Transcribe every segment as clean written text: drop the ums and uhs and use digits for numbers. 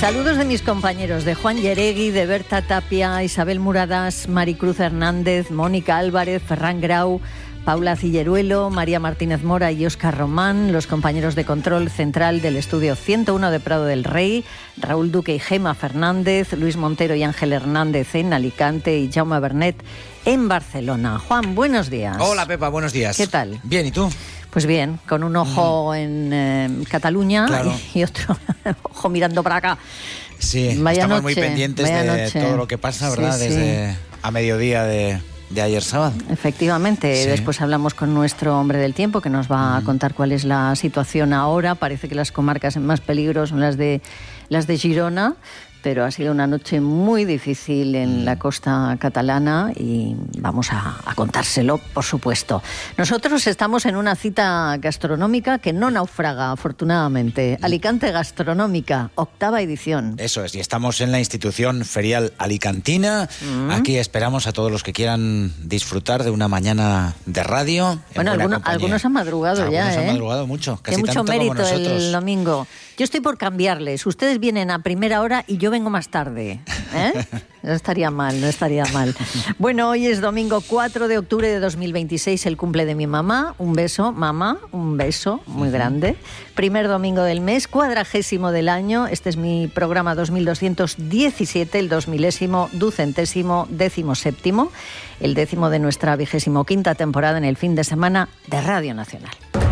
Saludos de mis compañeros, de Juan Yeregui, de Berta Tapia, Isabel Muradas, Maricruz Hernández, Mónica Álvarez, Ferran Grau, Paula Cilleruelo, María Martínez Mora y Óscar Román, los compañeros de control central del estudio 101 de Prado del Rey, Raúl Duque y Gema Fernández, Luis Montero y Ángel Hernández en Alicante y Jaume Bernet en Barcelona. Juan, buenos días. Hola, Pepa, buenos días. ¿Qué tal? Bien, ¿y tú? Pues bien, con un ojo en Cataluña, claro, y otro ojo mirando para acá. Sí, estamos muy pendientes de todo lo que pasa, ¿verdad? Sí, desde a mediodía de ayer sábado. Efectivamente, sí. Después hablamos con nuestro hombre del tiempo que nos va a contar cuál es la situación ahora. Parece que las comarcas en más peligro son las de Girona, pero ha sido una noche muy difícil en la costa catalana y vamos a contárselo, por supuesto. Nosotros estamos en una cita gastronómica que no naufraga, afortunadamente. Alicante Gastronómica, 8ª edición. Eso es, y estamos en la institución ferial alicantina. Aquí esperamos a todos los que quieran disfrutar de una mañana de radio. Bueno, algunos han madrugado ya, Algunos han madrugado mucho, casi mucho tanto mérito como nosotros. El domingo. Yo estoy por cambiarles. Ustedes vienen a primera hora y yo vengo más tarde. No estaría mal. Bueno, hoy es domingo 4 de octubre de 2026, el cumple de mi mamá. Un beso, mamá, un beso muy grande. Primer domingo del mes, 40º del año. Este es mi programa 2217, el 2000º, 200º, 17º, el 10º de nuestra 25ª temporada en el fin de semana de Radio Nacional.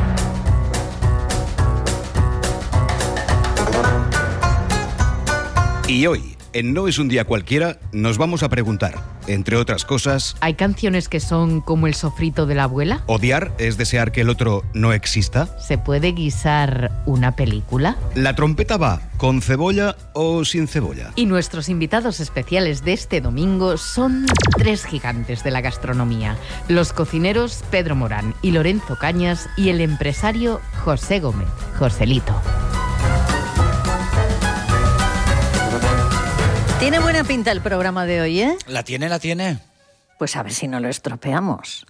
Y hoy, en No es un día cualquiera, nos vamos a preguntar, entre otras cosas... ¿Hay canciones que son como el sofrito de la abuela? ¿Odiar es desear que el otro no exista? ¿Se puede guisar una película? ¿La trompeta va con cebolla o sin cebolla? Y nuestros invitados especiales de este domingo son 3 gigantes de la gastronomía. Los cocineros Pedro Morán y Lorenzo Cañas y el empresario José Gómez, Joselito. Tiene buena pinta el programa de hoy, ¿eh? La tiene. Pues a ver si no lo estropeamos.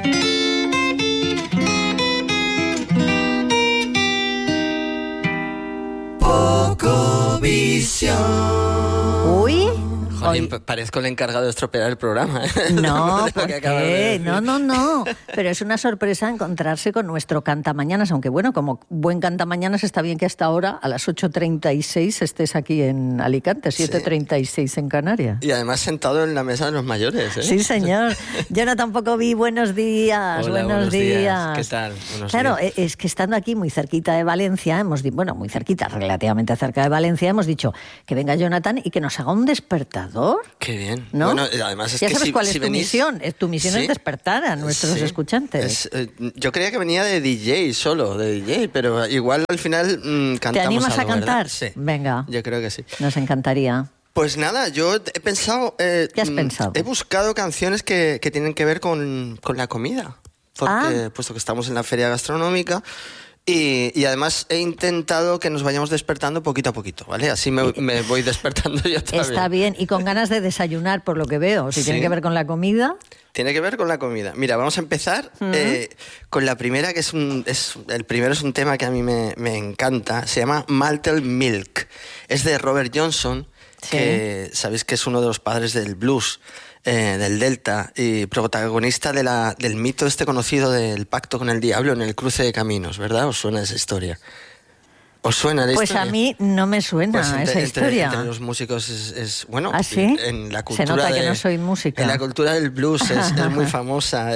Poco visión. Uy. Jolín, parezco el encargado de estropear el programa. No, ¿por qué? No. Pero es una sorpresa encontrarse con nuestro cantamañanas, aunque bueno, como buen cantamañanas está bien que hasta ahora, a las 8:36, estés aquí en Alicante, 7:36 en Canarias. Y además sentado en la mesa de los mayores, ¿eh? Sí, señor. Yo no tampoco vi buenos días. Hola, buenos días. ¿Qué tal? Claro, es que estando aquí muy cerquita de Valencia, muy cerquita, relativamente cerca de Valencia, hemos dicho que venga Jonathan y que nos haga un despertador. Qué bien. ¿No? Bueno, además es ya que sabes cuál es tu venís... misión. Tu misión ¿Sí? es despertar a nuestros escuchantes. Yo creía que venía de DJ solo, pero igual al final cantamos. ¿Te animas algo, a cantar? ¿verdad? Sí. Venga. Yo creo que sí. Nos encantaría. Pues nada, yo he pensado... ¿Qué has pensado? He buscado canciones que tienen que ver con la comida. Puesto que estamos en la feria gastronómica... Y además he intentado que nos vayamos despertando poquito a poquito, ¿vale? Así me voy despertando yo también. Está bien, y con ganas de desayunar, por lo que veo. Si tiene que ver con la comida... Tiene que ver con la comida. Mira, vamos a empezar con la primera, que el primero es un tema que a mí me encanta. Se llama Malted Milk. Es de Robert Johnson, que sabéis que es uno de los padres del blues, del Delta, y protagonista del mito conocido del pacto con el diablo en el cruce de caminos, ¿verdad? ¿Os suena esa historia? ¿Os suena la historia? Pues a mí no me suena esa historia. Entre los músicos es bueno, ¿Ah, sí? en la cultura se nota que no soy música. En la cultura del blues es muy famosa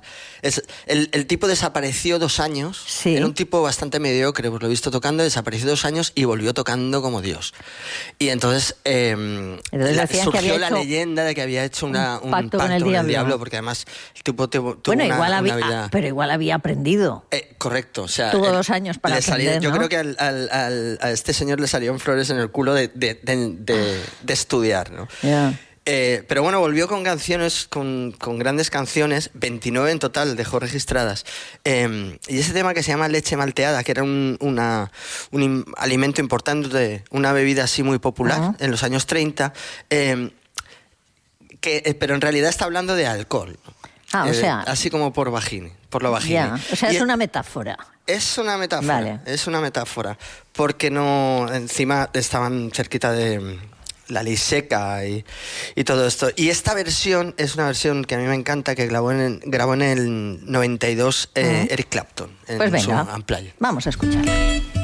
el tipo desapareció 2 años. Sí. Era un tipo bastante mediocre, pues lo he visto tocando, desapareció 2 años y volvió tocando como Dios. Y entonces surgió la leyenda de que había hecho un pacto con el diablo, porque además el tipo tuvo una vida... Pero igual había aprendido. Correcto, o sea... Tuvo 2 años para aprender, yo ¿no? creo que a este señor le salieron flores en el culo de estudiar, ¿no? Yeah. Pero bueno, volvió con canciones, con grandes canciones, 29 en total dejó registradas. Y ese tema que se llama leche malteada, que era un alimento importante, una bebida así muy popular en los años 30, pero en realidad está hablando de alcohol. O sea... Así como por lo vagina. O sea, es una metáfora. Es una metáfora, Vale. es una metáfora, porque no, encima estaban cerquita de la ley seca y todo esto. Y esta versión es una versión que a mí me encanta, que grabó en el 92 Eric Clapton, en Pues su venga, Unplugged. vamos a escucharla.